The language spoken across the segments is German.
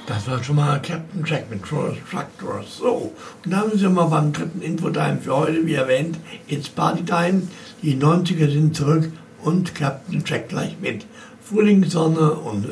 Das war schon mal Captain Jack mit Trollus Tractors. So, und da sind wir mal beim dritten Infotime für heute. Wie erwähnt, it's Partytime. Die 90er sind zurück und Captain Jack gleich mit. Frühlingssonne und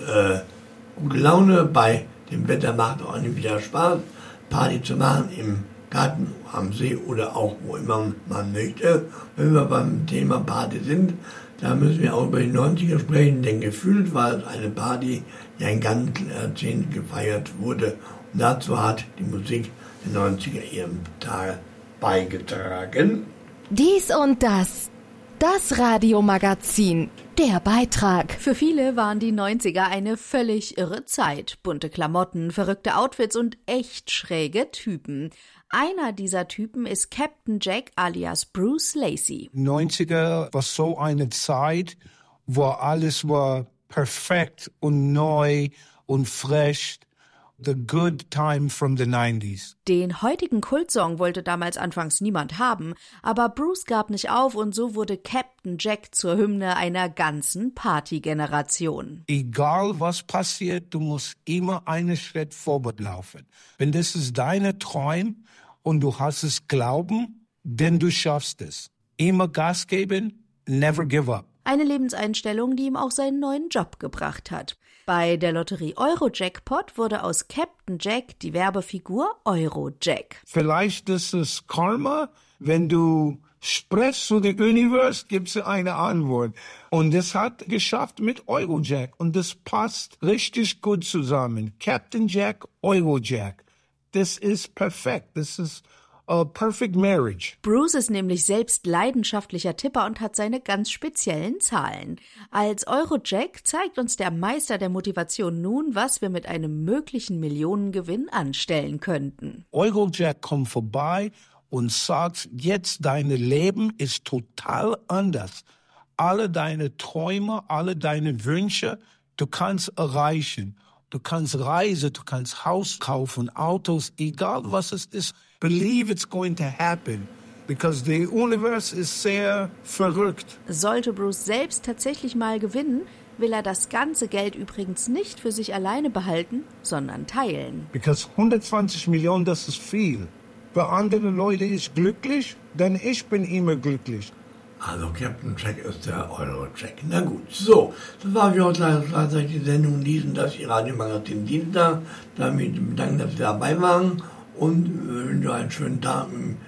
gute Laune. Bei dem Wetter macht auch nicht wieder Spaß, Party zu machen im Garten, am See oder auch wo immer man möchte. Wenn wir beim Thema Party sind, da müssen wir auch über die 90er sprechen, denn gefühlt war es eine Party, die ein ganzes Jahrzehnt gefeiert wurde. Und dazu hat die Musik der 90er ihren Teil beigetragen. Dies und das. Das Radiomagazin. Der Beitrag. Für viele waren die 90er eine völlig irre Zeit. Bunte Klamotten, verrückte Outfits und echt schräge Typen. Einer dieser Typen ist Captain Jack alias Bruce Lacey. 90er war so eine Zeit, wo alles war perfekt und neu und frisch. The good time from the 90s. Den heutigen Kultsong wollte damals anfangs niemand haben, aber Bruce gab nicht auf und so wurde Captain Jack zur Hymne einer ganzen Partygeneration. Egal was passiert, du musst immer einen Schritt vorwärts laufen. Wenn das ist deine Traum und du hast es Glauben, denn du schaffst es. Immer Gas geben, never give up. Eine Lebenseinstellung, die ihm auch seinen neuen Job gebracht hat. Bei der Lotterie Eurojackpot wurde aus Captain Jack die Werbefigur Eurojack. Vielleicht ist es Karma, wenn du sprichst zu dem Universum, gibst du eine Antwort. Und das hat geschafft mit Eurojack. Und das passt richtig gut zusammen. Captain Jack, Eurojack. Das ist perfekt. Das ist a perfect marriage. Bruce ist nämlich selbst leidenschaftlicher Tipper und hat seine ganz speziellen Zahlen. Als Eurojack zeigt uns der Meister der Motivation nun, was wir mit einem möglichen Millionengewinn anstellen könnten. Eurojack kommt vorbei und sagt, jetzt dein Leben ist total anders. Alle deine Träume, alle deine Wünsche, du kannst erreichen. Du kannst reisen, du kannst Haus kaufen, Autos, egal was es ist. Believe it's going to happen, because the universe ist sehr verrückt. Sollte Bruce selbst tatsächlich mal gewinnen, will er das ganze Geld übrigens nicht für sich alleine behalten, sondern teilen. Because 120 Millionen, das ist viel. Für andere Leute ist glücklich, denn ich bin immer glücklich. Also Captain Jack ist der Eurojack. Na gut, so, das war für heute leider die Sendung Diesen, das Ihr Radiomagazin Dienstag. Damit bedanken, dass Sie dabei waren und wünsche einen schönen Tag.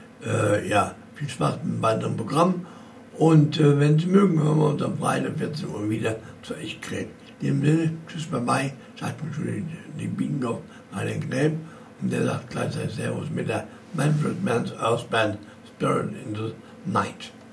Viel Spaß mit dem weiteren Programm. Und wenn Sie mögen, hören wir uns am Freitag 14 Uhr wieder zur Echtkräb. In dem Sinne, tschüss, bye, sagt mir schon die Biegendorf, meine Gräb. Und der sagt gleichzeitig Servus mit der Manfred Mann's Earth Band Spirit in the Night.